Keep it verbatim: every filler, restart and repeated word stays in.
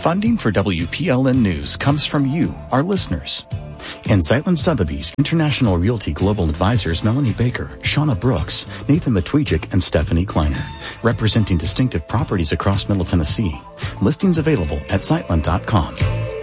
Funding for W P L N News comes from you, our listeners. And Sightland Sotheby's International Realty Global Advisors Melanie Baker, Shauna Brooks, Nathan Matwijik, and Stephanie Kleiner, representing distinctive properties across Middle Tennessee. Listings available at sightland dot com.